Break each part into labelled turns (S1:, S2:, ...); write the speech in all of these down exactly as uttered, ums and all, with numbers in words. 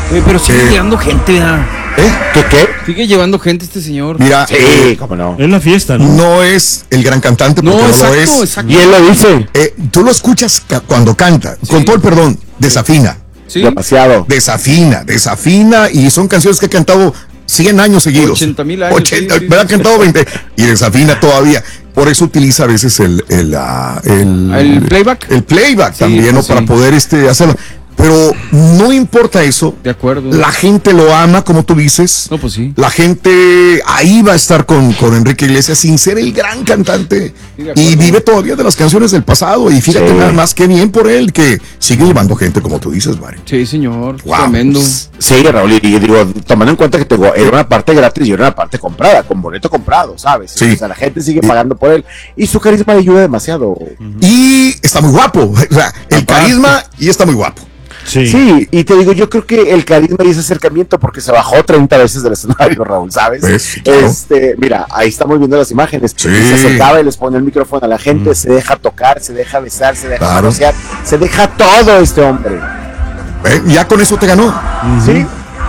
S1: Oye, pero sigue
S2: Eh,
S1: llegando gente, ¿verdad?
S2: ¿Eh? ¿Qué qué?
S1: Sigue llevando gente este señor.
S2: Mira,
S3: Sí, cómo no.
S4: Es la fiesta, ¿no?
S2: no es el gran cantante porque
S1: No,
S2: no,
S1: exacto,
S2: lo es.
S1: exacto.
S3: Y él lo dice.
S2: Eh, tú lo escuchas ca- cuando canta, con todo el perdón, desafina,
S1: Sí,
S3: Demasiado.
S2: desafina, desafina, y son canciones que ha cantado cien años seguidos.
S1: ochenta mil años,
S2: ochenta,
S1: sí, sí,
S2: ¿verdad?
S1: sí.
S2: Ha cantado veinte y desafina todavía. Por eso utiliza a veces el el, ah, el,
S1: ¿El playback?
S2: el playback
S1: Sí,
S2: también, ¿no?
S1: pues
S2: Para
S1: sí.
S2: poder este hacerlo. Pero no importa eso.
S1: de acuerdo.
S2: La gente lo ama, como tú dices.
S1: No, pues sí.
S2: La gente ahí va a estar con, con Enrique Iglesias sin ser el gran cantante.
S1: Sí, de acuerdo.
S2: Y vive todavía de las canciones del pasado. Y fíjate
S3: Sí.
S2: nada más que bien por él, que sigue llevando gente, como tú dices, Mario.
S1: Sí, señor.
S2: Wow.
S1: Tremendo.
S3: Sí, Raúl, y digo, tomando en cuenta que te digo, era una parte gratis y era una parte comprada, con boleto comprado, ¿sabes?
S2: Sí.
S3: O sea, la gente sigue pagando por él y su carisma le ayuda demasiado.
S2: Y está muy guapo. O sea, el
S1: Aparte.
S2: carisma y está muy guapo.
S4: Sí.
S3: Sí, y te digo, yo creo que el carisma y ese acercamiento, porque se bajó treinta veces del escenario, Raúl, ¿sabes?
S2: Pues, claro.
S3: Este, mira, ahí estamos viendo las imágenes.
S2: Sí.
S3: Se acercaba y les pone el micrófono a la gente, se deja tocar, se deja besar, se deja
S2: Claro.
S3: manosear, se deja todo este hombre.
S2: ¿Eh? Ya con eso te ganó.
S3: ¿Sí?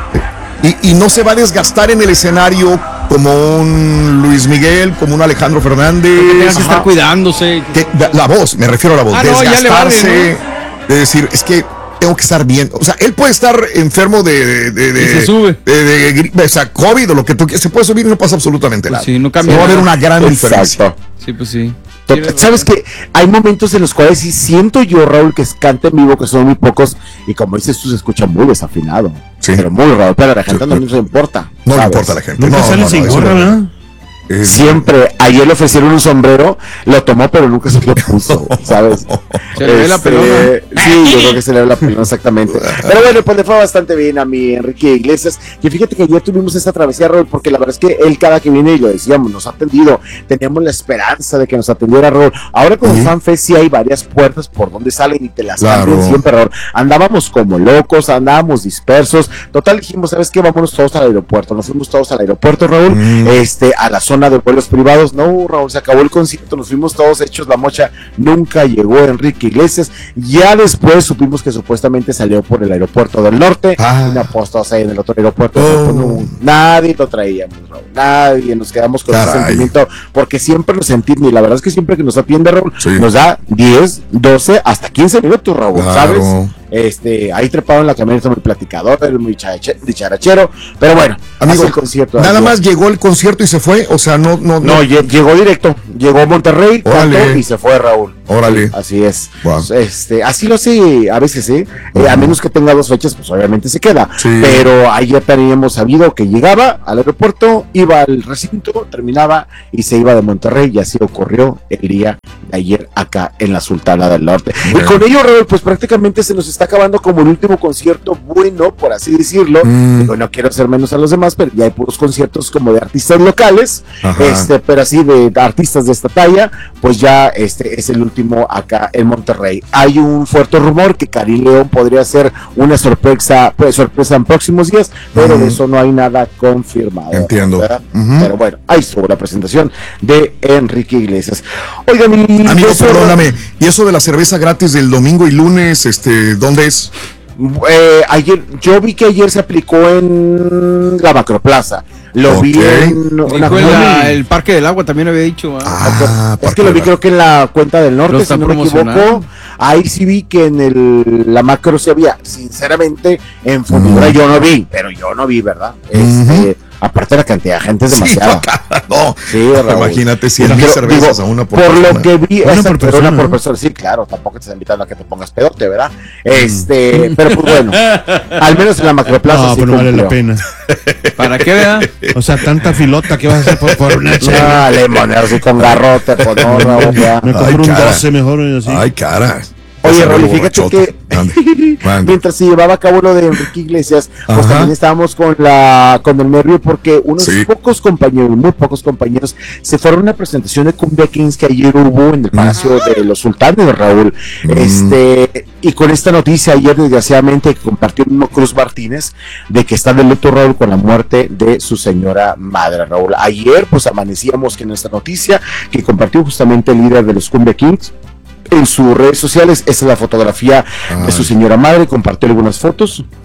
S2: Y, y no se va a desgastar en el escenario como un Luis Miguel, como un Alejandro Fernández.
S1: Que tenga que
S2: Ajá.
S1: estar cuidándose.
S2: Que- la, la voz, me refiero a la voz.
S1: Ah, no, ya le vale,
S2: desgastarse, de decir, es que tengo que estar bien. O sea, él puede estar enfermo de, de, de,
S1: Y se sube.
S2: de, de gripe, o sea, COVID o lo que tú quieras. Se puede subir y no pasa absolutamente
S1: Pues
S2: nada.
S1: sí, no cambia
S2: va a haber
S1: nada.
S2: una gran diferencia.
S3: Exacto.
S1: Sí, pues sí.
S3: Tot- Sabes que hay momentos en los cuales sí siento yo, Raúl, que canta en vivo, que son muy pocos, y como dices tú, se escucha muy desafinado.
S2: Sí.
S3: Pero muy raro, pero a la gente
S2: Sí.
S3: no le importa.
S2: No le
S3: ¿sabes?
S2: importa a la gente.
S4: Nunca
S2: No,
S4: sale
S2: no,
S4: sin
S2: no, eso
S4: gorra,
S2: no.
S4: ¿verdad?
S2: Es-
S3: Siempre, ayer le ofrecieron un sombrero, lo tomó, pero nunca se lo puso, ¿sabes?
S1: Se le ve la pelona.
S3: Sí, yo creo que se le ve la pelona, exactamente. Pero bueno, pues le fue bastante bien a mi Enrique Iglesias. Y fíjate que ayer tuvimos esta travesía, Raúl, porque la verdad es que él cada que viene, y lo decíamos, nos ha atendido. Teníamos la esperanza de que nos atendiera, Raúl. Ahora con
S2: Sí.
S3: FanFest sí hay varias puertas por donde salen y te las
S2: Claro.
S3: cambian siempre, Raúl. Andábamos como locos, andábamos dispersos. Total, dijimos, ¿sabes qué? Vámonos todos al aeropuerto. Nos fuimos todos al aeropuerto, Raúl,
S2: Mm.
S3: este, a la zona de vuelos privados. No, Raúl, se acabó el concierto, nos fuimos todos hechos la mocha. Nunca llegó Enrique Iglesias. Ya después supimos que supuestamente salió por el aeropuerto del norte.
S2: Ah.
S3: Una posta ahí en el otro aeropuerto.
S2: Oh.
S3: No, nadie lo traíamos, Raúl. Nadie. Nos quedamos con ese
S2: Caray.
S3: sentimiento porque siempre lo sentimos. Y la verdad es que siempre que nos atiende, Raúl,
S2: Sí.
S3: nos da diez, doce, hasta quince minutos, Raúl,
S2: Claro.
S3: ¿sabes? Este, ahí trepado en la camioneta muy platicador, era muy chache- dicharachero, pero bueno,
S2: Amigo,
S3: hace el concierto.
S2: nada
S3: ayer.
S2: más llegó el concierto y se fue. O sea, no, no,
S3: No,
S2: no.
S3: lle- llegó directo, llegó a Monterrey,
S2: Órale.
S3: cantó y se fue, Raúl.
S2: Órale.
S3: Así es.
S2: Wow.
S3: Este, así lo sé a veces, ¿eh? Eh,
S2: Ujú.
S3: a menos que tenga dos fechas, pues obviamente se queda.
S2: Sí.
S3: Pero ayer teníamos sabido que llegaba al aeropuerto, iba al recinto, terminaba y se iba de Monterrey, y así ocurrió el día de ayer acá en la Sultana del Norte.
S2: Bueno.
S3: Y con ello, Raúl, pues prácticamente se nos está acabando como el último concierto bueno, por así decirlo.
S2: Mm.
S3: Digo, no quiero hacer menos a los demás, pero ya hay puros conciertos como de artistas locales,
S2: Ajá.
S3: este, pero así de artistas de esta talla, pues ya este es el último acá en Monterrey. Hay un fuerte rumor que Karim León podría ser una sorpresa, pues sorpresa en próximos días, pero
S2: Ujú.
S3: de eso no hay nada confirmado.
S2: Entiendo.
S3: ¿verdad?
S2: Ujú.
S3: Pero bueno, ahí estuvo la presentación de Enrique Iglesias. Oiga, mi
S2: Amigo,
S3: beso-
S2: perdóname. ¿Y eso de la cerveza gratis del domingo y lunes, este, dónde es?
S3: Eh, ayer, yo vi que ayer se aplicó en la Macroplaza. Lo
S2: Ok.
S3: vi en
S1: Dijo
S3: una
S1: en la- el Parque del Agua también había dicho. ¿ah?
S2: Ah,
S3: es que lo vi, creo que en la cuenta del
S1: Lo
S3: norte, si
S1: están
S3: no me
S1: promocionando.
S3: equivoco. Ahí sí vi que en el, la macro se había, sinceramente, en fundidora
S2: Mm.
S3: yo no vi, pero yo no vi, ¿verdad? Este, aparte la cantidad de gente es
S2: Sí,
S3: demasiada.
S2: no,
S3: Sí, Raúl.
S2: imagínate cien
S3: Pero,
S2: mil
S3: digo,
S2: cervezas a una por,
S3: Por
S2: persona.
S3: lo que vi,
S4: Una
S3: exacto,
S4: por
S3: pero
S4: persona,
S3: una por
S4: ¿no?
S3: persona, sí, claro, tampoco te está invitando a que te pongas pedote, ¿verdad? Este, pero pues bueno, al menos en la macroplaza
S4: No,
S3: sí
S4: pero no vale la
S3: cumplió.
S4: pena.
S1: ¿Para qué vea?
S4: O sea, tanta filota que vas a hacer por, por una chela.
S3: Ah, limonero así con garrote, pues no, Raúl, ya.
S4: Me
S2: Ay,
S4: compro un
S2: cara.
S4: doce mejor. Así.
S2: Ay, cara.
S3: Oye,
S2: Ese
S3: Rolly,
S2: nuevo
S3: fíjate
S2: borrachote.
S3: que
S2: Mande, mande.
S3: mientras se llevaba a cabo lo de Enrique Iglesias, pues
S2: Ajá.
S3: también estábamos con la con el nervio porque unos
S2: Sí.
S3: pocos compañeros, muy pocos compañeros, se fueron a una presentación de Cumbia Kings que ayer hubo en el Palacio de los Sultanes, Raúl.
S2: Mm.
S3: Este, y con esta noticia ayer, desgraciadamente, que compartió el mismo Cruz Martínez, de que está de luto, Raúl, con la muerte de su señora madre, Raúl. Ayer, pues amanecíamos que en esta noticia que compartió justamente el líder de los Cumbia Kings en sus redes sociales. Esa es la fotografía
S2: Ay.
S3: de su señora madre, compartió algunas fotos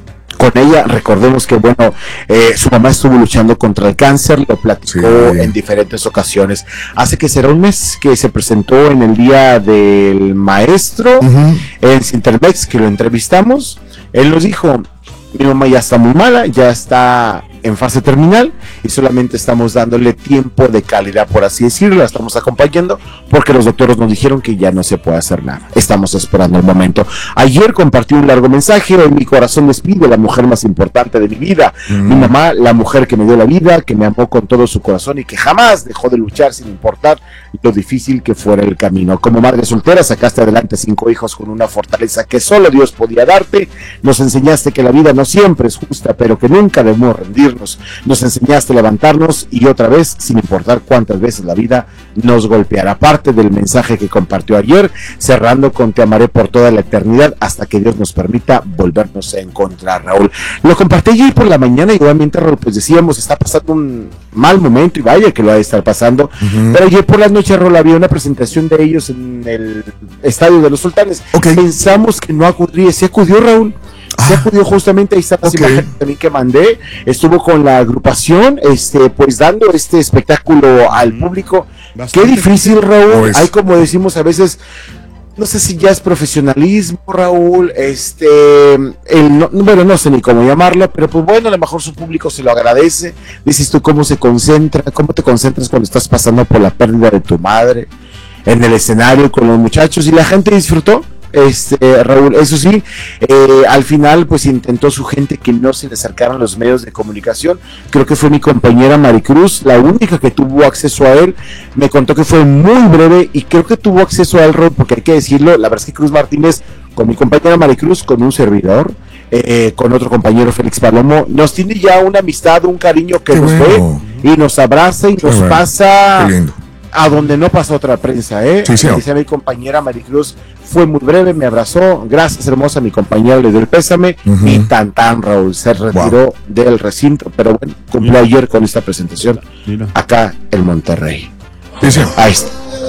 S3: con ella. Recordemos que, bueno, eh, su mamá estuvo luchando contra el cáncer, lo platicó
S2: Sí.
S3: en diferentes ocasiones. Hace que será un mes que se presentó en el Día del Maestro,
S2: Ujú.
S3: en Cintermex, que lo entrevistamos. Él nos dijo, mi mamá ya está muy mala, ya está en fase terminal y solamente estamos dándole tiempo de calidad, por así decirlo, la estamos acompañando porque los doctores nos dijeron que ya no se puede hacer nada. Estamos esperando el momento. Ayer compartí un largo mensaje, en mi corazón despide la mujer más importante de mi vida,
S2: Mm.
S3: mi mamá, la mujer que me dio la vida, que me amó con todo su corazón y que jamás dejó de luchar sin importar lo difícil que fuera el camino. Como madre soltera sacaste adelante cinco hijos con una fortaleza que solo Dios podía darte. Nos enseñaste que la vida no siempre es justa, pero que nunca debemos rendirnos. Nos enseñaste a levantarnos y otra vez, sin importar cuántas veces la vida nos golpeará. Parte del mensaje que compartió ayer, cerrando con te amaré por toda la eternidad hasta que Dios nos permita volvernos a encontrar, Raúl. Lo compartí ayer por la mañana y obviamente, Raúl, pues decíamos, está pasando un mal momento y vaya que lo ha de estar pasando.
S2: Ujú.
S3: Pero ayer por la noche, Raúl, había una presentación de ellos en el Estadio de los Sultanes.
S2: Ok.
S3: Pensamos que no acudiría, se acudió, Raúl. Se
S2: Ah.
S3: acudió justamente, ahí están las
S2: Ok.
S3: imágenes también que mandé. Estuvo con la agrupación, este, pues dando este espectáculo al público.
S4: Bastante.
S3: Qué difícil, Raúl.
S2: Pues.
S3: Hay, como decimos a veces, no sé si ya es profesionalismo, Raúl, este, el no, bueno, no sé ni cómo llamarlo, pero pues bueno, a lo mejor su público se lo agradece. Dices tú cómo se concentra, cómo te concentras cuando estás pasando por la pérdida de tu madre en el escenario con los muchachos y la gente disfrutó. Este, Raúl, eso sí, eh, al final pues intentó su gente que no se le acercaran los medios de comunicación. Creo que fue mi compañera Maricruz la única que tuvo acceso a él. Me contó que fue muy breve y creo que tuvo acceso a él, Raúl, porque hay que decirlo, la verdad es que Cruz Martínez, con mi compañera Maricruz, con un servidor, eh, con otro compañero Félix Palomo, nos tiene ya una amistad, un cariño que
S2: Qué
S3: nos
S2: bueno.
S3: ve y nos abraza y
S2: Qué
S3: nos
S2: bueno.
S3: pasa
S2: Qué lindo.
S3: a donde no pasa otra prensa, ¿eh?
S2: Sí, señor.
S3: Decía mi compañera Maricruz, fue muy breve, me abrazó, gracias hermosa, mi compañera le dio el pésame,
S2: Ujú.
S3: y tan tan, Raúl, se retiró del recinto, pero bueno, cumplió
S4: Mira.
S3: ayer con esta presentación
S4: Mira.
S3: acá en Monterrey.
S2: Sí, señor.
S3: Ahí está.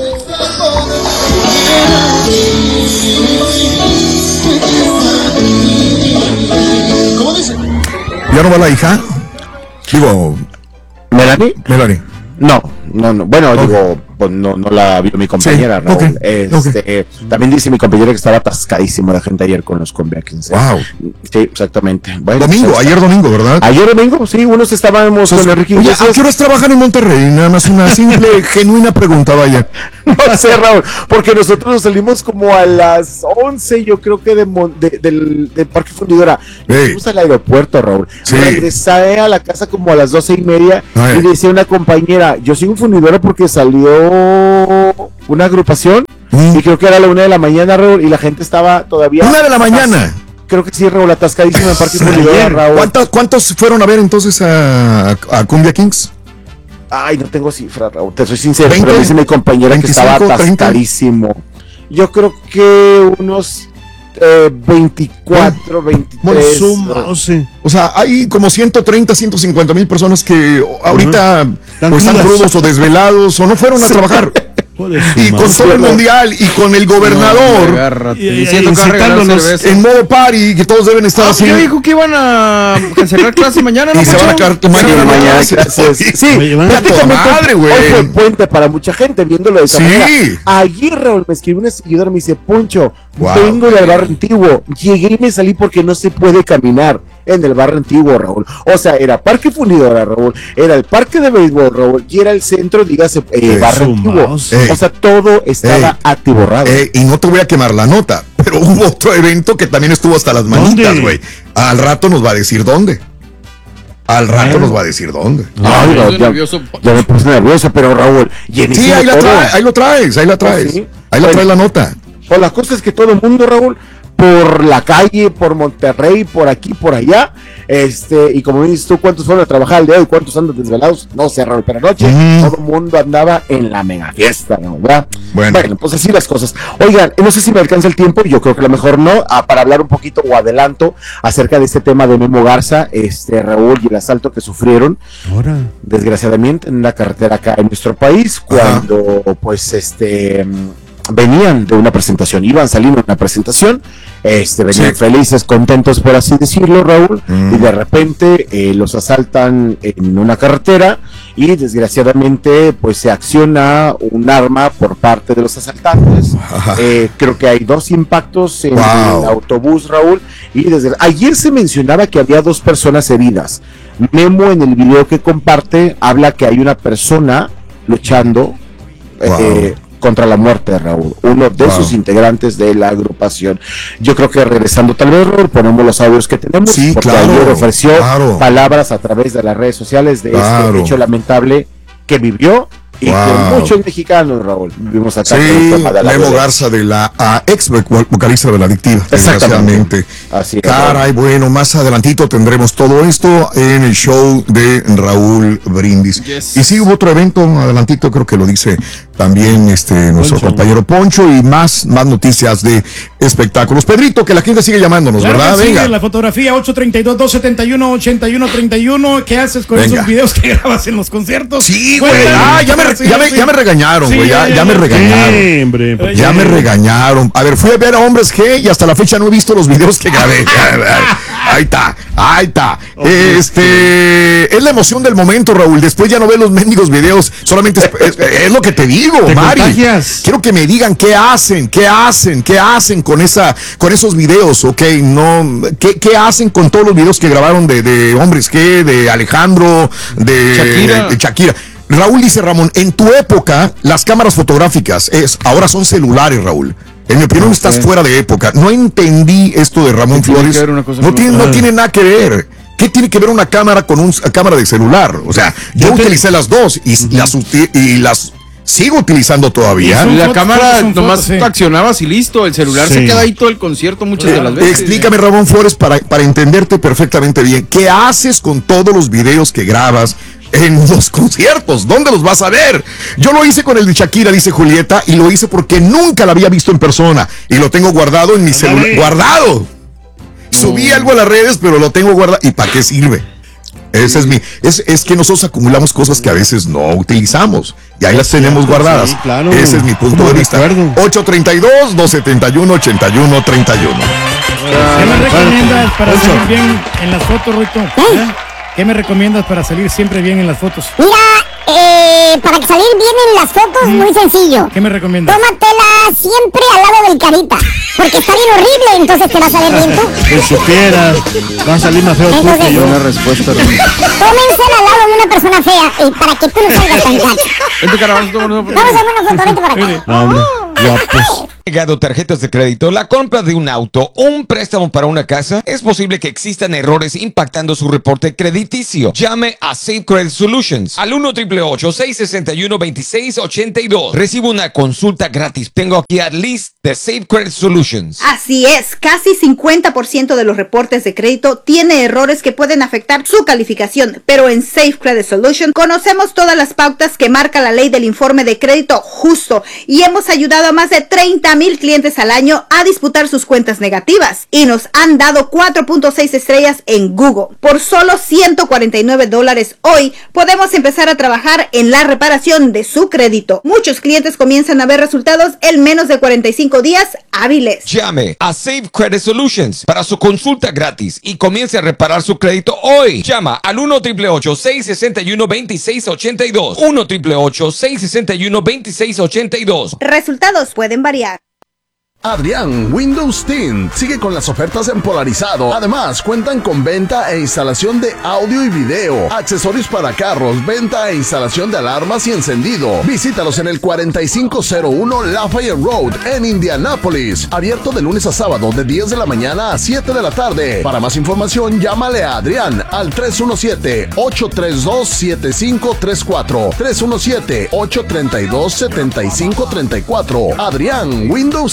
S2: ¿Ya no va la hija? Digo,
S3: ¿Melanie?
S2: Melanie.
S3: No, no, no, bueno,
S2: Ok.
S3: digo, pues no, no la vio mi compañera,
S2: Sí,
S3: Raúl.
S2: ok,
S3: Este, también dice mi compañera que estaba atascadísimo la gente ayer con los conventions.
S2: Wow.
S3: Sí, exactamente. Bueno,
S2: Domingo,
S3: pues,
S2: ayer domingo, ¿verdad?
S3: Ayer domingo, sí, unos estábamos con Enrique
S2: Oye, ¿a
S3: Iglesias.
S2: qué horas trabajan en Monterrey? Nada más una simple, genuina pregunta, vaya.
S3: No sé, Raúl, porque nosotros nos salimos como a las once, yo creo que de, Mon- de- del, del Parque Fundidora. Nos
S2: Ey.
S3: fuimos al aeropuerto, Raúl.
S2: Sí.
S3: Regresé a la casa como a las doce y media
S2: Ay.
S3: y decía una compañera, yo soy un fundidora porque salió una agrupación
S2: Mm.
S3: y creo que era la una de la mañana, Raúl, y la gente estaba todavía...
S2: Una de la mañana.
S3: Creo que sí, Raúl, atascadísimo en Parque Fundidora,
S2: Ayer.
S3: Raúl.
S2: ¿Cuántos, ¿Cuántos fueron a ver entonces a, a Cumbia Kings?
S3: Ay, no tengo cifra, Raúl, te soy sincero,
S2: veinte,
S3: pero dice mi compañera que estaba
S2: veinticinco, treinta.
S3: atascadísimo. Yo creo que unos eh, veinticuatro, veintitrés.
S2: Bueno,
S4: Suma, o sea,
S2: O sea, hay como ciento treinta, ciento cincuenta mil personas que ahorita
S4: Están
S2: o están
S4: crudas.
S2: crudos o desvelados o no fueron a trabajar.
S4: joder, su
S2: Y
S4: madre.
S2: con todo el mundial y con el gobernador
S1: Agárrate.
S4: Y- y-
S1: Diciendo que va a regalar
S4: incitándonos
S1: cerveza.
S2: en modo party, que todos deben estar
S1: Ah,
S2: así.
S1: yo dijo que iban a cancelar clase mañana, ¿no?
S2: Y se van a
S1: Pacho?
S2: quedar tomando
S3: Sí,
S2: la
S3: mañana,
S2: clase.
S3: gracias. Sí,
S4: Oye, van a
S3: prácticamente
S2: toda madre, güey.
S3: hoy fue puente para mucha gente viéndolo de esa
S2: Sí.
S3: manera. Ayer, Raúl, me escribió una seguidora, me dice, Poncho,
S2: Wow.
S3: vengo del barrio antiguo, llegué y me salí porque no se puede caminar en el barrio antiguo, Raúl. O sea, era Parque Fundidora, Raúl, era el parque de béisbol, Raúl, y era el centro, dígase, eh,
S2: Eh,
S3: barrio
S4: su
S3: antiguo.
S4: mouse.
S2: Eh.
S3: O sea, todo estaba
S2: Eh.
S3: atiborrado.
S2: Eh, y no te voy a quemar la nota, pero hubo otro evento que también estuvo hasta las manitas,
S4: ¿Dónde?
S2: güey. Al rato nos va a decir dónde. Al rato
S3: Ah.
S2: nos va a decir dónde.
S3: Ay,
S1: Estoy
S3: no, ya,
S1: nervioso.
S3: ya me puse nervioso, pero Raúl,
S2: Sí,
S3: llenísimo
S2: ahí, la
S3: todo.
S2: trae- ahí lo traes, ahí la traes.
S3: sí?
S2: Ahí la
S3: Bueno.
S2: trae la nota.
S3: Pues la cosa es que todo el mundo, Raúl, por la calle, por Monterrey, por aquí, por allá, este, y como dices tú, ¿cuántos fueron a trabajar el día de hoy? ¿Cuántos andan desvelados? No sé, Raúl, pero anoche
S2: Mm.
S3: todo el mundo andaba en la mega fiesta, ¿no? ¿Verdad?
S2: Bueno.
S3: pues así las cosas. Oigan, no sé si me alcanza el tiempo, yo creo que a lo mejor no, ah, para hablar un poquito o adelanto acerca de este tema de Memo Garza, este, Raúl, y el asalto que sufrieron,
S4: Ahora,
S3: desgraciadamente, en una carretera acá en nuestro país, cuando, pues, este... venían de una presentación, iban saliendo de una presentación, este, venían
S2: Sí.
S3: felices, contentos por así decirlo, Raúl,
S2: Mm.
S3: y de repente eh, los asaltan en una carretera y desgraciadamente pues se acciona un arma por parte de los asaltantes. Eh, creo que hay dos impactos en
S2: Wow.
S3: el autobús, Raúl, y desde ayer se mencionaba que había dos personas heridas. Memo en el video que comparte habla que hay una persona luchando
S2: Wow.
S3: eh, contra la muerte, Raúl, uno de
S2: Wow.
S3: sus integrantes de la agrupación. Yo creo que regresando tal vez, Raúl, ponemos los audios que tenemos,
S2: Sí,
S3: porque
S2: claro,
S3: ayer ofreció
S2: claro.
S3: palabras a través de las redes sociales de
S2: Claro.
S3: este hecho lamentable que vivió y
S2: Wow.
S3: que muchos mexicanos, Raúl, vivimos acá
S2: Sí,
S3: con el tema de la
S2: Memo
S3: violencia.
S2: Garza de la a, ex vocal- vocalista de la Adictiva,
S3: Exactamente.
S2: desgraciadamente.
S3: Así es,
S2: Caray, bueno, más adelantito tendremos todo esto en el show de Raúl Brindis.
S1: Yes.
S2: Y sí, hubo otro evento adelantito, creo que lo dice también este nuestro
S4: Poncho.
S2: compañero Poncho, y más, más noticias de espectáculos. Pedrito, que la gente sigue llamándonos,
S4: Claro
S2: ¿verdad?
S4: que sí,
S2: Venga.
S4: la fotografía ocho treinta y dos, dos setenta y uno, ochenta y uno treinta y uno. ¿Qué haces con
S2: Venga.
S4: esos videos que grabas en los conciertos?
S2: Sí, güey.
S4: Cuéntanos.
S2: Ah, ya me,
S4: Sí,
S2: ya me,
S4: sí.
S2: ya me regañaron,
S4: Sí,
S2: güey. Ya,
S4: ya,
S2: ya me
S4: ya.
S2: regañaron.
S4: Sí,
S3: hombre,
S4: pues,
S2: Ya
S4: sí.
S2: me regañaron. A ver, fui a ver a Hombres G y hasta la fecha no he visto los videos que grabé. Ahí está, ahí está. Este es la emoción del momento, Raúl. Después ya no ves los mendigos videos. Solamente es, es- es lo que te digo,
S1: Te
S2: Mari.
S1: contagias.
S2: Quiero que me digan qué hacen, qué hacen, qué hacen con esa, con esos videos, ok. No, qué, qué hacen con todos los videos que grabaron de, de Hombres G, de Alejandro, de
S1: Shakira.
S2: de Shakira. Raúl dice, Ramón, en tu época las cámaras fotográficas es, ahora son celulares, Raúl. En mi opinión, estás fuera de época. No entendí esto de Ramón
S1: ¿Qué tiene
S2: Flores.
S1: que ver una cosa
S2: No
S1: con
S2: tiene,
S1: otra?
S2: no tiene nada que ver. ¿Qué tiene que ver una cámara con una cámara de celular? O sea, yo
S4: Yo te-
S2: utilicé las dos y, las, uti- y las sigo utilizando todavía.
S4: Son
S1: La
S4: fotos,
S1: cámara
S4: fotos, son
S1: nomás
S4: fotos, sí.
S1: accionabas y listo. El celular
S4: Sí.
S1: se queda ahí todo el concierto muchas de las veces.
S2: Explícame, Ramón Flores, para, para entenderte perfectamente bien. ¿Qué haces con todos los videos que grabas en los conciertos? ¿Dónde los vas a ver? Yo lo hice con el de Shakira, dice Julieta, y lo hice porque nunca la había visto en persona. Y lo tengo guardado en mi celular.
S4: Ándale.
S2: ¡Guardado! Subí algo a las redes, pero lo tengo guardado. ¿Y para qué sirve? Ese es mi, es, es que nosotros acumulamos cosas que a veces no utilizamos y ahí las tenemos guardadas.
S1: sí, claro.
S2: Ese es mi punto
S1: Como
S2: de vista.
S1: recuerdo.
S2: ocho treinta y dos, dos setenta y uno, ochenta y uno treinta y uno.
S4: ¿Qué me recomiendas para
S1: Poncho.
S4: salir bien en las fotos, Ruito? ¿Eh? ¿Qué me recomiendas para salir siempre bien en las fotos?
S5: Mira, eh, para salir bien en las fotos, muy sencillo.
S4: ¿Qué me recomiendas?
S5: Tómatela siempre al lado del carita, porque está bien horrible, entonces te vas a ver bien tú.
S4: Si supieras, va a salir más feo tú
S5: Entonces,
S4: que yo.
S1: Buena respuesta, Ramón.
S5: tómensela al lado de una persona fea, eh, para que tú no salgas tan gacho.
S1: Vente, carajo, tómanos una foto.
S5: Vamos a hacer una foto, vente para acá.
S4: No, hombre,
S5: Oh,
S6: Llegado tarjetas de crédito, la compra de un auto o un préstamo para una casa, es posible que existan errores impactando su reporte crediticio. Llame a Safe Credit Solutions al uno ocho ocho ocho, seis seis uno, dos seis ocho dos. Recibe una consulta gratis. Tengo aquí a Liz de Safe Credit Solutions.
S7: Así es, casi cincuenta por ciento de los reportes de crédito tiene errores que pueden afectar su calificación, pero en Safe Credit Solution conocemos todas las pautas que marca la ley del informe de crédito justo y hemos ayudado a más de treinta mil clientes al año a disputar sus cuentas negativas y nos han dado cuatro punto seis estrellas en Google. Por solo ciento cuarenta y nueve dólares hoy podemos empezar a trabajar en la reparación de su crédito. Muchos clientes comienzan a ver resultados en menos de cuarenta y cinco días hábiles.
S6: Llame a Safe Credit Solutions para su consulta gratis y comience a reparar su crédito hoy. Llama al uno ocho ocho ocho, seis seis uno, dos seis ocho dos. uno ocho ocho ocho, seis seis uno, dos seis ocho dos.
S7: Resultados pueden variar.
S8: Adrián Windows Team sigue con las ofertas en Polarizado. Además, cuentan con venta e instalación de audio y video, accesorios para carros, venta e instalación de alarmas y encendido. Visítalos en el cuarenta y cinco cero uno Lafayette Road en Indianápolis. Abierto de lunes a sábado de diez de la mañana a siete de la tarde. Para más información, llámale a Adrián al tres uno siete, ocho tres dos, siete cinco tres cuatro. tres uno siete, ocho tres dos, siete cinco tres cuatro. Adrián Windows Team.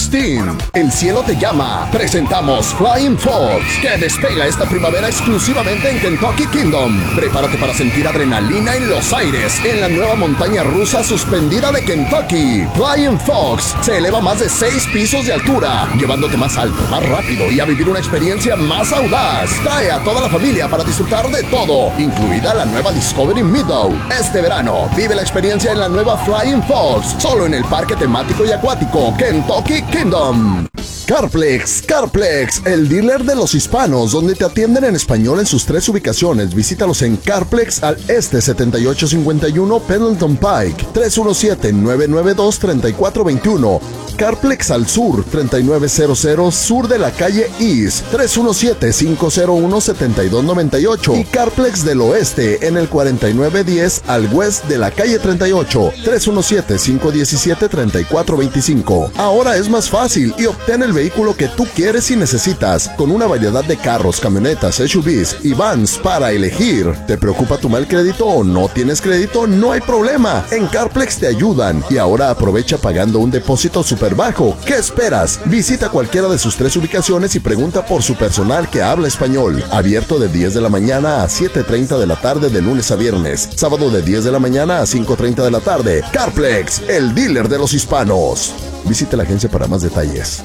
S8: El cielo te llama. Presentamos Flying Fox, que despega esta primavera exclusivamente en Kentucky Kingdom. Prepárate para sentir adrenalina en los aires en la nueva montaña rusa suspendida de Kentucky. Flying Fox se eleva más de seis pisos de altura, llevándote más alto, más rápido y a vivir una experiencia más audaz. Trae a toda la familia para disfrutar de todo, incluida la nueva Discovery Meadow. Este verano, vive la experiencia en la nueva Flying Fox, solo en el parque temático y acuático Kentucky Kingdom. Carplex, Carplex, el dealer de los hispanos, donde te atienden en español en sus tres ubicaciones. Visítalos en Carplex al este setenta y ocho cincuenta y uno Pendleton Pike, tres uno siete, nueve nueve dos, tres cuatro dos uno. Carplex al sur, treinta y nueve cero cero sur de la calle East, tres uno siete, cinco cero uno, siete dos nueve ocho. Y Carplex del oeste en el cuarenta y nueve diez al west de la calle treinta y ocho, tres uno siete, cinco uno siete, tres cuatro dos cinco. Ahora es más fácil y obtén el vehículo que tú quieres y necesitas, con una variedad de carros, camionetas, S U Vs y vans para elegir. ¿Te preocupa tu mal crédito o no tienes crédito? No hay problema, en Carplex te ayudan. Y ahora aprovecha pagando un depósito super bajo. ¿Qué esperas? Visita cualquiera de sus tres ubicaciones y pregunta por su personal que habla español. Abierto de diez de la mañana a siete treinta de la tarde de lunes a viernes. Sábado de diez de la mañana a cinco treinta de la tarde. Carplex, el dealer de los hispanos. Visite la agencia para más detalles.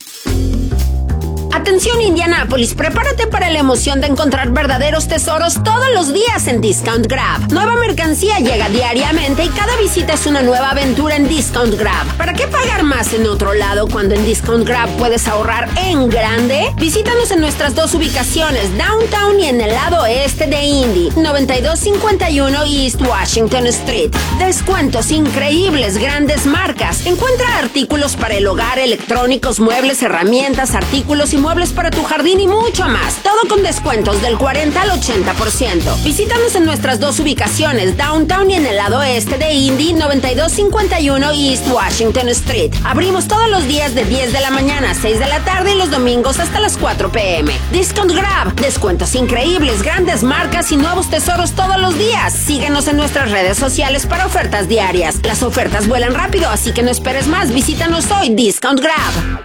S9: Atención Indianápolis, prepárate para la emoción de encontrar verdaderos tesoros todos los días en Discount Grab. Nueva mercancía llega diariamente y cada visita es una nueva aventura en Discount Grab. ¿Para qué pagar más en otro lado cuando en Discount Grab puedes ahorrar en grande? Visítanos en nuestras dos ubicaciones, Downtown y en el lado este de Indy, noventa y dos cincuenta y uno East Washington Street. Descuentos increíbles, grandes marcas. Encuentra artículos para el hogar, electrónicos, muebles, herramientas, artículos y muebles para tu jardín y mucho más. Todo con descuentos del cuarenta al ochenta por ciento. Visítanos en nuestras dos ubicaciones, Downtown y en el lado este de Indy, noventa y dos cincuenta y uno East Washington Street. Abrimos todos los días de diez de la mañana a seis de la tarde y los domingos hasta las cuatro pm. Discount Grab, descuentos increíbles, grandes marcas y nuevos tesoros todos los días. Síguenos en nuestras redes sociales para ofertas diarias. Las ofertas vuelan rápido, así que no esperes más. Visítanos hoy, Discount Grab.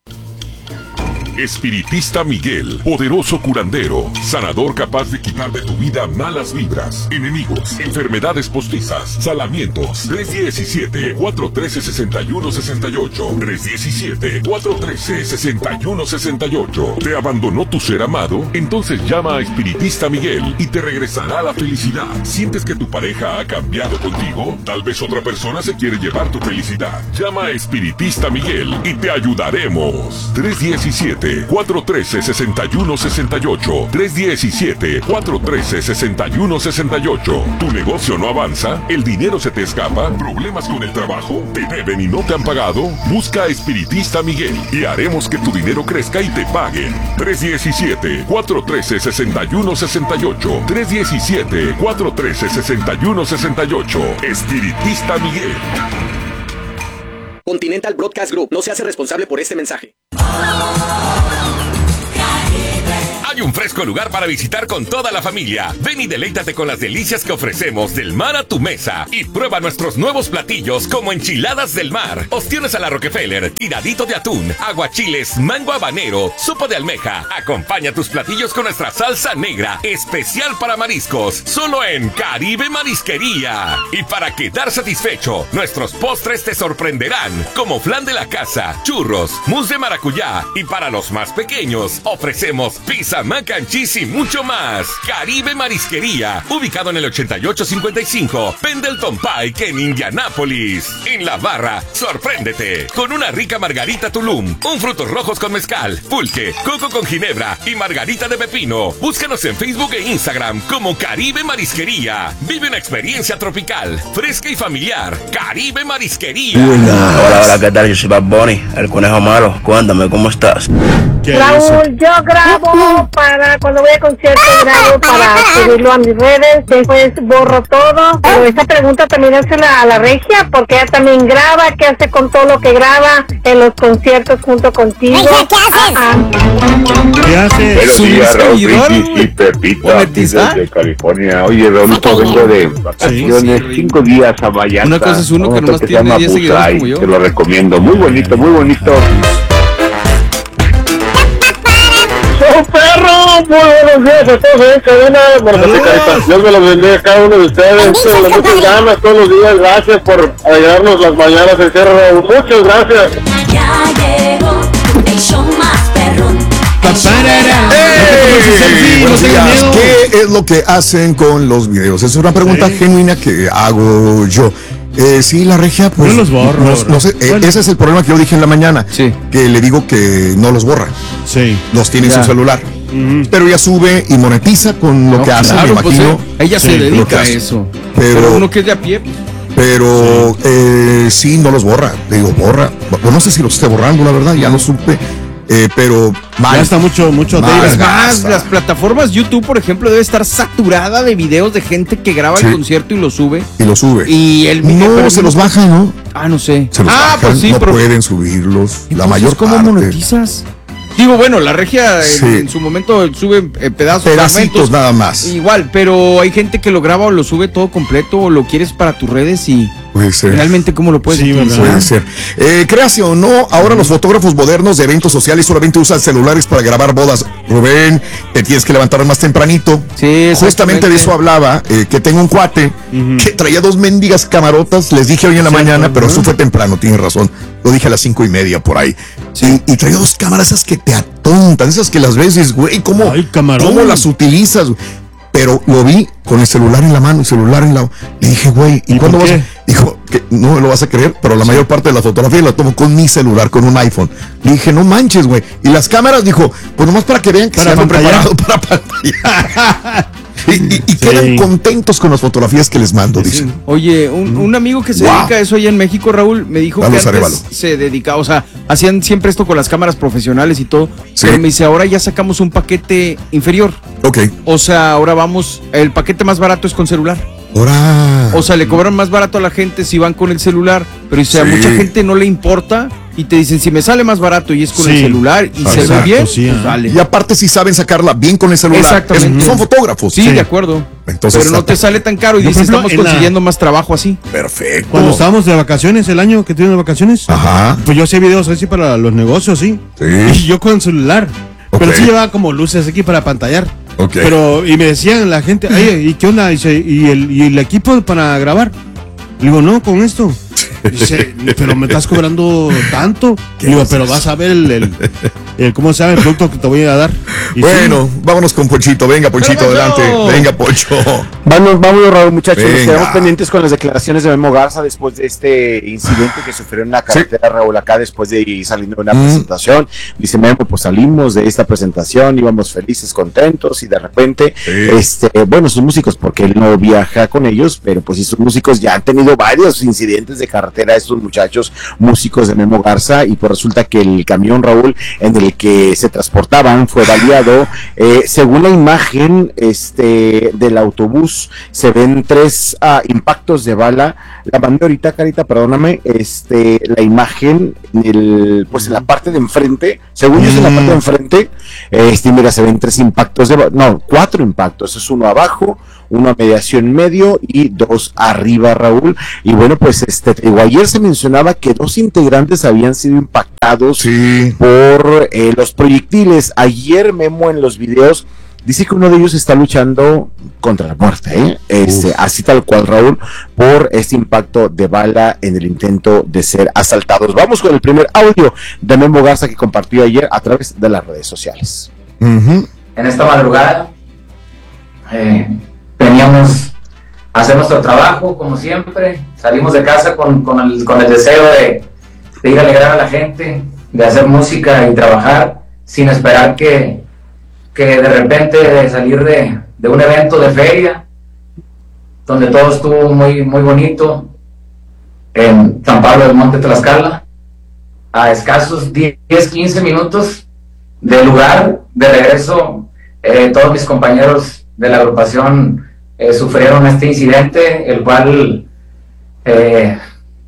S10: Espiritista Miguel, poderoso curandero, sanador capaz de quitar de tu vida malas vibras, enemigos, enfermedades postizas, salamientos. tres diecisiete, cuatro uno tres, seis uno seis ocho. tres diecisiete, cuatro uno tres, seis uno seis ocho. ¿Te abandonó tu ser amado? Entonces llama a Espiritista Miguel y te regresará la felicidad. ¿Sientes que tu pareja ha cambiado contigo? Tal vez otra persona se quiere llevar tu felicidad. Llama a Espiritista Miguel y te ayudaremos. tres diecisiete, cuatro uno tres, seis uno seis ocho. tres diecisiete, cuatro uno tres, seis uno seis ocho. ¿Tu negocio no avanza? ¿El dinero se te escapa? ¿Problemas con el trabajo? ¿Te deben y no te han pagado? Busca a Espiritista Miguel y haremos que tu dinero crezca y te paguen. tres diecisiete, cuatro uno tres, seis uno seis ocho. tres diecisiete, cuatro uno tres, seis uno seis ocho. Espiritista Miguel.
S11: Continental Broadcast Group no se hace responsable por este mensaje.
S6: Hay un fresco lugar para visitar con toda la familia. Ven y deleítate con las delicias que ofrecemos del mar a tu mesa. Y prueba nuestros nuevos platillos como enchiladas del mar, ostiones a la Rockefeller, tiradito de atún, aguachiles, mango habanero, sopa de almeja. Acompaña tus platillos con nuestra salsa negra, especial para mariscos, solo en Caribe Marisquería. Y para quedar satisfecho, nuestros postres te sorprenderán, como flan de la casa, churros, mousse de maracuyá. Y para los más pequeños, ofrecemos pizza, mac and cheese y mucho más. Caribe Marisquería, ubicado en el ochenta y ocho cincuenta y cinco Pendleton Pike en Indianápolis. En la barra, sorpréndete con una rica margarita Tulum, un frutos rojos con mezcal, pulque, coco con ginebra y margarita de pepino. Búscanos en Facebook e Instagram como Caribe Marisquería. Vive una experiencia tropical, fresca y familiar. Caribe Marisquería.
S12: Hola, hola, ¿qué tal? Yo soy Bad Bunny, el conejo malo. Cuéntame, ¿cómo estás?
S13: Raúl, yo grabo para cuando voy a concierto, grabo para subirlo a mis redes, después borro todo, pero esta pregunta también hace a la Regia, porque ella también graba. ¿Qué hace con todo lo que graba en los conciertos junto contigo?
S5: ¿Qué haces?
S4: ¿Qué haces?
S14: Buenos días, Raúl, Ricky y Pepita, desde California. Oye, Raúlito, vengo de vacaciones, sí, sí, cinco días a Vallarta.
S1: Una cosa es uno que nomás tiene diez seguidores como yo.
S14: Te lo recomiendo, muy bonito, muy bonito. muy buenos días a todos en cadena. Dios me los bendiga a cada uno de ustedes. Con las muchas ganas todos los días. Gracias por alegrarnos las mañanas en Cerro. Muchas gracias.
S15: Ya llegó el show más perrón.
S2: ¡Hey! Buenos días. ¿Qué es lo que hacen con los videos? Es una pregunta sí. genuina que hago yo. Eh, sí, la regia, pues.
S4: No los borro.
S2: No, no sé, bueno. eh, ese es el problema que yo dije en la mañana.
S1: Sí.
S2: Que le digo que no los borra.
S4: Sí.
S2: Los tiene en su celular. Uh-huh. Pero ella sube y monetiza con lo no, que hace, claro, me imagino.
S1: Pues, eh, ella sí, se dedica a eso.
S2: Pero,
S1: pero uno que es de a pie.
S2: Pero sí. Eh, sí, no los borra. Le digo, borra. Pues no sé si los esté borrando, la verdad, ya no supe. Eh, pero
S4: mal. Ya está mucho, mucho
S1: mal, es más, las plataformas YouTube, por ejemplo, debe estar saturada de videos de gente que graba sí. el concierto y lo sube.
S2: Y lo sube.
S1: Y el
S2: No, pero se los baja, ¿no?
S1: Ah, no sé.
S2: Se los
S1: ah,
S2: bajan,
S1: pues sí,
S2: no
S1: pero...
S2: pueden subirlos. La mayor
S1: ¿cómo
S2: parte.
S1: monetizas? Digo, bueno, la regia
S2: sí.
S1: en, en su momento sube eh, pedazos.
S2: Pedacitos nada más.
S1: Igual, pero hay gente que lo graba o lo sube todo completo o lo quieres para tus redes y...
S2: Puede ser.
S1: Realmente, ¿cómo lo puedes
S2: sí,
S1: utilizar?
S2: Puede ser. Eh, créase o no, ahora los fotógrafos modernos de eventos sociales solamente usan celulares para grabar bodas. Rubén, te tienes que levantar más tempranito.
S1: Sí,
S2: justamente de eso hablaba, eh, que tengo un cuate uh-huh. que traía dos mendigas camarotas, les dije hoy en la sí, mañana, pero uh-huh. eso fue temprano, tienes razón. Lo dije a las cinco y media por ahí. Sí. Y, y traía dos cámaras esas que te atontan, esas que las ves, güey, ¿cómo, Ay, ¿cómo las utilizas? Pero lo vi con el celular en la mano, el celular en la... Le dije, güey, ¿y, ¿Y cuándo vas a...? Dijo, que no me lo vas a creer, pero la sí. mayor parte de las fotografías la tomo con mi celular, con un iPhone. Le dije, no manches, güey. Y las cámaras, dijo, pues nomás para que vean que se han preparado para pantalla. Y, y, y sí. quedan contentos con las fotografías que les mando, sí. dicen.
S1: Oye, un, un amigo que se wow. dedica a eso allá en México, Raúl, me dijo Vamos que antes se dedicaba, o sea, hacían siempre esto con las cámaras profesionales y todo, sí. pero me dice, ahora ya sacamos un paquete inferior.
S2: Ok.
S1: O sea, ahora vamos, el paquete más barato es con celular.
S2: Ahora.
S1: O sea, le cobran más barato a la gente si van con el celular, pero o sea, sí. a mucha gente no le importa y te dicen, si me sale más barato y es con sí. el celular y Exacto, se ve bien, sí, pues vale.
S2: Y aparte si saben sacarla bien con el celular.
S1: Exactamente.
S2: Es, son fotógrafos.
S1: Sí, sí, de acuerdo. Entonces, pero no te sale tan caro y no, dices, ejemplo, estamos consiguiendo la... más trabajo así.
S2: Perfecto.
S4: Cuando estábamos de vacaciones, el año que tuvimos de vacaciones,
S2: Ajá.
S4: pues yo hacía videos así para los negocios, sí.
S2: Sí.
S4: Y yo con el celular. Okay. Pero sí llevaba como luces aquí para pantallar.
S2: Okay.
S4: Pero, y me decían la gente, oye, ¿y qué onda? Dice, ¿y el, y el equipo para grabar? Le digo, no, con esto. Dice, pero me estás cobrando tanto. Le digo, pero vas a ver el, el, el ¿cómo se llama? El producto que te voy a dar.
S2: Y bueno, sí. vámonos con Ponchito. Venga, Ponchito, adelante. Venga, Poncho.
S3: Vámonos, vámonos, Raúl, muchachos. Venga. Nos quedamos pendientes con las declaraciones de Memo Garza después de este incidente que sufrió en la carretera, sí. Raúl, acá después de ir saliendo de una mm. presentación. Dice Memo, pues salimos de esta presentación, íbamos felices, contentos, y de repente, sí. este, bueno, sus músicos, porque él no viaja con ellos, pero pues sus músicos ya han tenido varios incidentes de carretera, estos muchachos músicos de Memo Garza, y pues resulta que el camión, Raúl, en el que se transportaban fue baleado. Eh, según la imagen este del autobús, se ven tres uh, impactos de bala. La mandé ahorita, Carita, perdóname, este, la imagen, el, pues en la parte de enfrente, según yo es en la parte de enfrente, este, mira, se ven tres impactos de bala, no, cuatro impactos, es uno abajo, uno a mediación medio y dos arriba, Raúl. Y bueno, pues este, digo, ayer se mencionaba que dos integrantes habían sido impactados
S2: sí.
S3: por eh, los proyectiles. Ayer Memo en los videos dice que uno de ellos está luchando contra la muerte, ¿eh? Este, así tal cual, Raúl, por este impacto de bala en el intento de ser asaltados. Vamos con el primer audio de Memo Garza que compartió ayer a través de las redes sociales.
S2: Uh-huh.
S16: En esta madrugada eh, veníamos a hacer nuestro trabajo, como siempre. Salimos de casa con, con, el, con el deseo de, de ir a alegrar a la gente, de hacer música y trabajar, sin esperar que, que de repente de salir de, de un evento de feria, donde todo estuvo muy, muy bonito, en San Pablo del Monte, Tlaxcala, a escasos diez, quince minutos del lugar de regreso, eh, todos mis compañeros de la agrupación eh, sufrieron este incidente, el cual eh,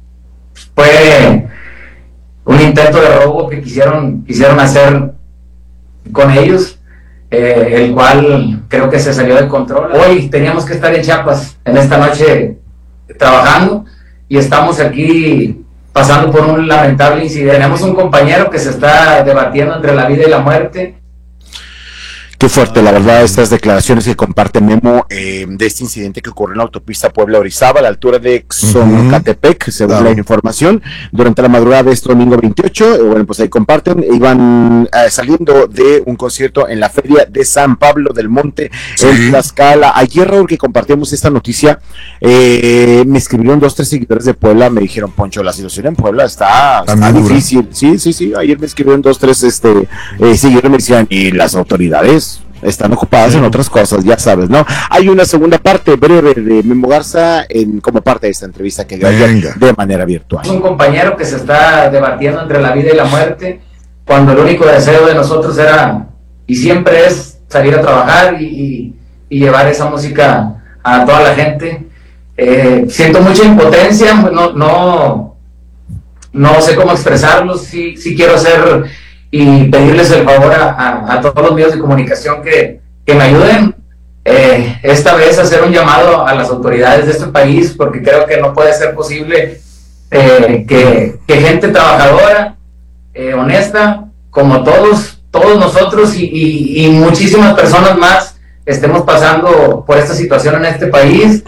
S16: fue un intento de robo que quisieron, quisieron hacer con ellos, eh, el cual creo que se salió de control. Hoy teníamos que estar en Chiapas en esta noche trabajando y estamos aquí pasando por un lamentable incidente. Tenemos un compañero que se está debatiendo entre la vida y la muerte.
S3: Qué fuerte, la verdad, estas declaraciones que comparte Memo eh, de este incidente que ocurrió en la autopista Puebla-Orizaba, a la altura de Xonocatepec, uh-huh. según claro. la información, durante la madrugada de este domingo veintiocho, eh, bueno, pues ahí comparten, iban eh, saliendo de un concierto en la feria de San Pablo del Monte, sí. en Tlaxcala. Ayer, Raúl, que compartimos esta noticia, eh, me escribieron dos, tres seguidores de Puebla, me dijeron, Poncho, la situación en Puebla está, está difícil. Sí, sí, sí, ayer me escribieron dos, tres este, eh, seguidores, me decían, y las autoridades están ocupadas sí. en otras cosas, ya sabes, ¿no? Hay una segunda parte breve de Memo Garza en, como parte de esta entrevista que dio ayer de manera virtual.
S16: Es un compañero que se está debatiendo entre la vida y la muerte, cuando el único deseo de nosotros era, y siempre es, salir a trabajar y, y, y llevar esa música a toda la gente. Eh, siento mucha impotencia, no, no, no sé cómo expresarlo, sí, sí quiero hacer y pedirles el favor a, a, a todos los medios de comunicación que, que me ayuden eh, esta vez a hacer un llamado a las autoridades de este país, porque creo que no puede ser posible eh, que, que gente trabajadora, eh, honesta, como todos, todos nosotros y, y, y muchísimas personas más estemos pasando por esta situación en este país.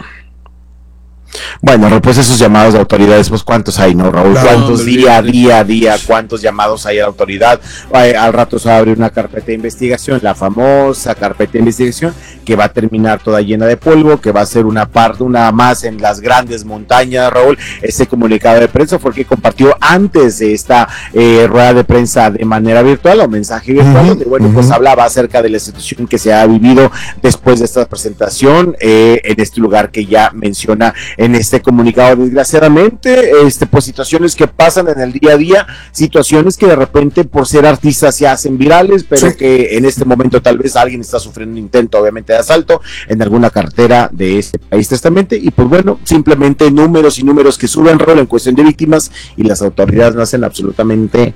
S3: Bueno, pues esos llamados de autoridades, pues cuántos hay, ¿no, Raúl? Claro, ¿Cuántos día a día a día, cuántos llamados hay de autoridad? Ay, al rato se va a abrir una carpeta de investigación, la famosa carpeta de investigación, que va a terminar toda llena de polvo, que va a ser una parte, una más en las grandes montañas, Raúl. Ese comunicado de prensa fue el que compartió antes de esta eh, rueda de prensa de manera virtual, o mensaje virtual, uh-huh, donde, bueno, uh-huh. pues hablaba acerca de la situación que se ha vivido después de esta presentación eh, en este lugar que ya menciona en este comunicado. Desgraciadamente, este, pues situaciones que pasan en el día a día, situaciones que de repente por ser artistas se hacen virales, pero sí. que en este momento tal vez alguien está sufriendo un intento, obviamente, de asalto en alguna carretera de este país testamente, y pues bueno, simplemente números y números que suben, rol en cuestión de víctimas, y las autoridades no hacen absolutamente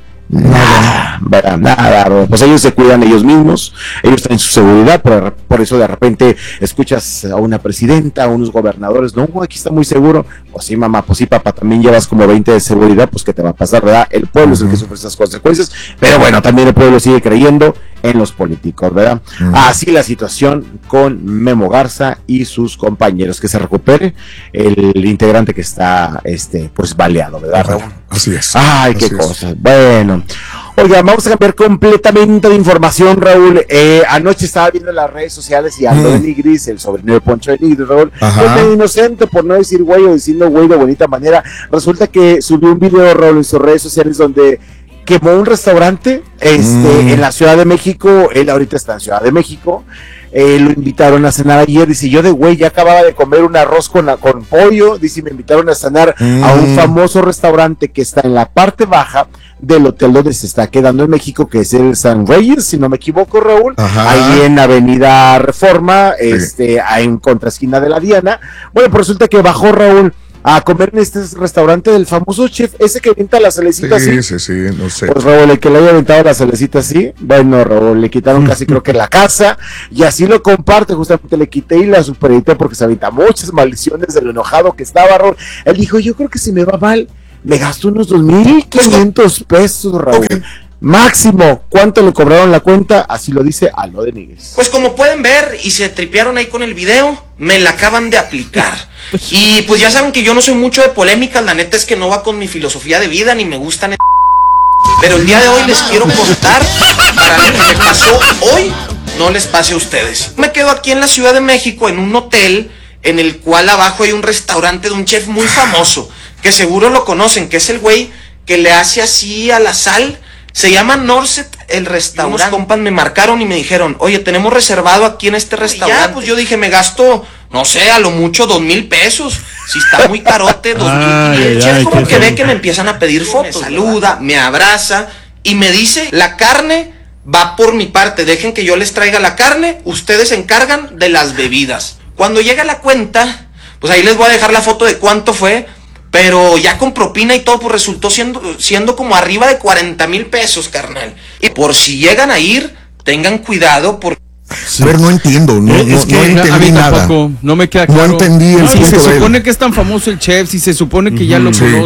S3: nada, ¿verdad? Nada, pues ellos se cuidan ellos mismos, ellos están en su seguridad, pero por eso de repente escuchas a una presidenta, a unos gobernadores, no, aquí está muy seguro, pues sí, mamá, pues sí, papá, también llevas como veinte de seguridad, pues que te va a pasar, ¿verdad? El pueblo uh-huh. es el que sufre esas consecuencias, pero bueno, también el pueblo sigue creyendo en los políticos, ¿verdad? Uh-huh. Así la situación con Memo Garza y sus compañeros, que se recupere el integrante que está, este, pues baleado, ¿verdad, Raúl?
S2: Así es.
S3: Ay,
S2: así
S3: qué
S2: es.
S3: cosas. Bueno, oiga, vamos a cambiar completamente de información, Raúl. Eh, anoche estaba viendo las redes sociales y Aldo mm. de Nigris, el sobrino de Poncho de Nigris, Raúl, es medio inocente, por no decir güey o diciendo güey de bonita manera. Resulta que subió un video, Raúl, en sus redes sociales donde quemó un restaurante este, mm. en la Ciudad de México. Él ahorita está en Ciudad de México. Eh, lo invitaron a cenar ayer, dice, yo de güey ya acababa de comer un arroz con, con pollo, dice, me invitaron a cenar mm. a un famoso restaurante que está en la parte baja del hotel donde se está quedando en México, que es el San Reyes, si no me equivoco, Raúl, Ajá. ahí en Avenida Reforma, sí. este, en contraesquina de la Diana. Bueno, pues resulta que bajó, Raúl, a comer en este restaurante del famoso chef, ese que avienta la salecita
S2: sí,
S3: así.
S2: Sí, sí, sí, no sé.
S3: Pues Raúl, el que le haya aventado la salecita así, bueno, Raúl, le quitaron casi creo que la casa, y así lo comparte, justamente le quité y la superedité porque se avienta muchas maldiciones de lo enojado que estaba, Raúl. Él dijo, yo creo que si me va mal, me gasto unos dos mil quinientos pesos, Raúl. Okay. Máximo, ¿cuánto le cobraron la cuenta? Así lo dice Aldo de Nigris.
S17: Pues como pueden ver, y se tripearon ahí con el video, me la acaban de aplicar. Y pues ya saben que yo no soy mucho de polémicas, la neta es que no va con mi filosofía de vida, ni me gustan. Pero el día de hoy les quiero contar para lo que me pasó hoy, no les pase a ustedes. Me quedo aquí en la Ciudad de México, en un hotel, en el cual abajo hay un restaurante de un chef muy famoso, que seguro lo conocen, que es el güey que le hace así a la sal. Se llama Norset el restaurante. Unos compas me marcaron y me dijeron, oye, tenemos reservado aquí en este restaurante. Ya, pues yo dije, me gasto, no sé, a lo mucho dos mil pesos. Si está muy carote, dos mil. Y el chef como que ve que me empiezan a pedir fotos. Me saluda, me abraza y me dice, la carne va por mi parte. Dejen que yo les traiga la carne, ustedes se encargan de las bebidas. Cuando llega la cuenta, pues ahí les voy a dejar la foto de cuánto fue. Pero ya con propina y todo, pues resultó siendo, siendo como arriba de cuarenta mil pesos, carnal. Y por si llegan a ir, tengan cuidado porque...
S2: Sí. A ver, no entiendo, no, es que no, no entendí
S1: a mí
S2: nada.
S1: Tampoco, no me queda claro.
S2: No entendí el
S1: no,
S2: punto
S1: Si se
S2: de
S1: supone
S2: él.
S1: que es tan famoso el chef, si se supone que ya lo
S2: sí.
S1: conoce,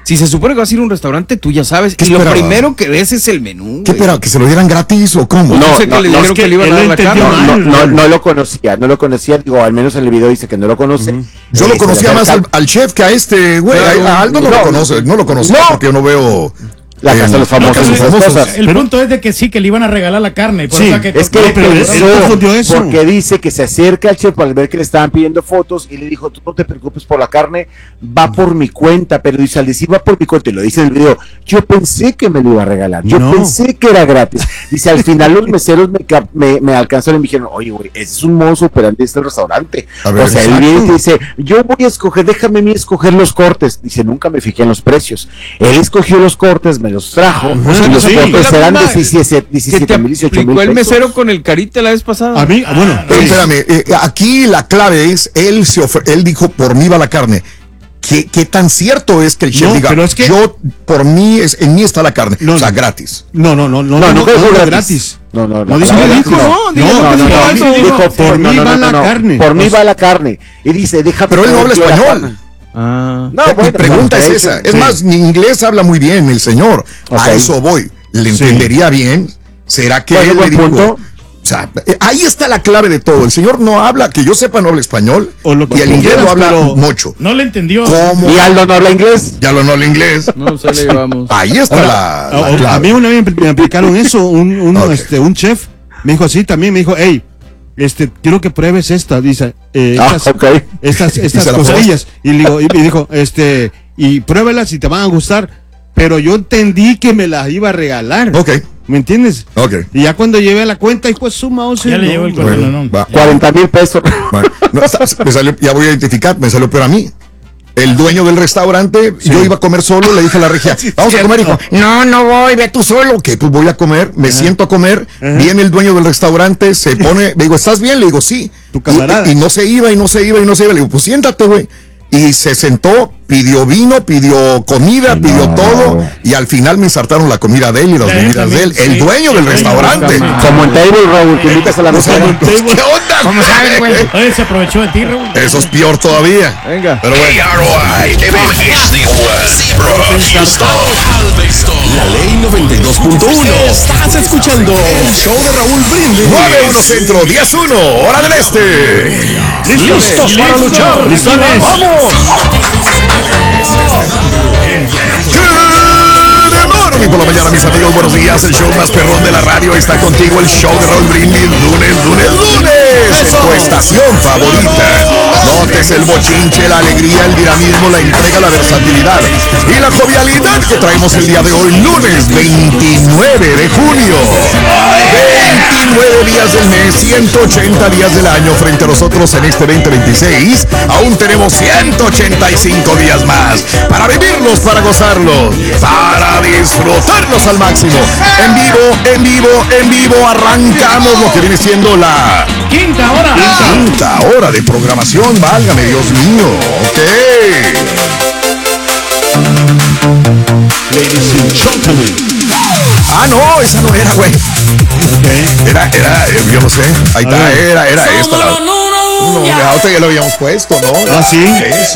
S1: Si se supone que vas a ir a un restaurante, tú ya sabes. Y lo primero que ves es el menú.
S2: ¿Qué esperaba? ¿Que se lo dieran gratis o cómo?
S1: No, no sé
S3: no,
S1: que le
S3: no,
S1: dijeron
S3: es que,
S1: que le iban a dar la carne.
S3: No, no, no, no lo conocía, no lo conocía. Digo, al menos en el video dice que no lo conoce. Uh-huh.
S2: Yo eh, lo conocía más al, al chef que a este, güey. Claro, a Aldo no, no lo conoce, no lo conocía no. porque yo no veo...
S3: La casa de los famosos.
S18: No, famosos. El pero, punto es de que sí, que le iban a regalar la carne. Por
S3: sí,
S18: eso que
S3: es que pero pensó, eso. Porque dice que se acerca al chef al ver que le estaban pidiendo fotos y le dijo, tú no te preocupes por la carne, va por mi cuenta. Pero dice, al decir va por mi cuenta, y lo dice en el video, yo pensé que me lo iba a regalar, yo no. pensé que era gratis. Dice, al final los meseros me, me, me alcanzaron y me dijeron, oye, güey, ese es un mozo operante de este restaurante. Ver, o sea, exacto. Él viene y dice, yo voy a escoger, déjame a mí escoger los cortes. Dice, nunca me fijé en los precios. Él escogió los cortes, me los trajo. O sea, los sí, cortes serán diecisiete mil, dieciocho mil.
S1: El mesero con el carita la vez pasada.
S2: A mí, ah, bueno, pero espérame, eh, aquí la clave es, él se ofre, él dijo, por mí va la carne. ¿Qué, qué tan cierto es que el chef no, diga, es que yo, por mí, es, en mí está la carne? No, o sea, gratis.
S4: No, no, no, no,
S3: no, no, no, no, no gratis.
S4: No, no,
S3: no.
S4: No, dijo, no, dijo, no, no, no, dijo, por mí va la carne.
S3: Por mí va la carne. Y dice, deja.
S2: Pero él no habla español. Ah, no, bueno, mi pregunta es esa. Es sí. más, mi inglés habla muy bien el señor. Okay. A eso voy. ¿Le entendería sí. bien? ¿Será que
S3: bueno,
S2: él le dijo?
S3: Punto.
S2: O sea, ahí está la clave de todo. El señor no habla, que yo sepa, no habla español. O lo que y el inglés no habla mucho.
S18: No le entendió.
S3: ¿Cómo? Y Aldo no habla inglés.
S2: Ya lo no habla inglés.
S1: No, se le vamos.
S2: Ahí está Ahora, la, la clave.
S4: A mí una vez me aplicaron eso. Un, un, okay. este, un chef me dijo así también. Me dijo, hey, este, quiero que pruebes esta, dice, eh,
S3: ah,
S4: estas,
S3: okay.
S4: estas, estas costillas. Y le digo, y me dijo, este, y pruébelas y te van a gustar. Pero yo entendí que me las iba a regalar.
S2: Ok.
S4: ¿Me entiendes?
S2: Ok.
S4: Y ya cuando llevé a la cuenta, y pues suma once.
S18: Ya no, le llegó el bueno, no, no.
S3: cuarenta mil pesos.
S2: Bueno, no, me salió, ya voy a identificar, me salió peor a mí. El dueño del restaurante, sí. yo iba a comer solo, le dije a la regia, sí, vamos a comer, hijo. No, no voy, ve tú solo. Que pues voy a comer, me Ajá. siento a comer, Ajá. viene el dueño del restaurante, se pone, le digo, ¿estás bien? Le digo, sí.
S4: Tu camarada.
S2: Y, y no se iba, y no se iba, y no se iba. Le digo, pues siéntate, güey. Y se sentó, pidió vino, pidió comida, no. pidió todo, y al final me ensartaron la comida de él y las bebidas de él, sí. el dueño del restaurante.
S3: Como en table, Raúl, que invitas a la mesa.
S2: ¿Qué onda?
S18: ¿Cómo sabes, güey? Oye, se aprovechó de ti, Raúl.
S2: Eso es peor todavía.
S1: Venga.
S2: Pero bueno.
S10: La ley noventa y dos punto uno. Estás escuchando el show de Raúl Brindis.
S2: nueve uno Centro, diez uno, hora del este.
S10: ¿Listos, ¿Listos para luchar?
S2: ¿Listos? ¡Vamos! Y por la mañana, mis amigos, buenos días. El show más perrón de la radio está contigo. El show de Raúl Brindis, lunes, lunes, lunes. En tu estación favorita. Notes el bochinche, la alegría, el dinamismo, la entrega, la versatilidad y la jovialidad que traemos el día de hoy, lunes veintinueve de junio. veintinueve días del mes, ciento ochenta días del año frente a nosotros en este veinte veintiséis. Aún tenemos ciento ochenta y cinco días más para vivirlos, para gozarlos, para disfrutarlos al máximo. En vivo, en vivo, en vivo arrancamos lo que viene siendo la
S18: quinta hora.
S2: Quinta hora de programación, válgame Dios mío. Ok.
S4: Ladies and gentlemen.
S2: Ah, no, esa no era, güey. Okay. Era, era, yo no sé. Ahí está, era, era esta. La... No, ya otra ya lo habíamos puesto, ¿no?
S4: Ah, sí.
S2: Sí,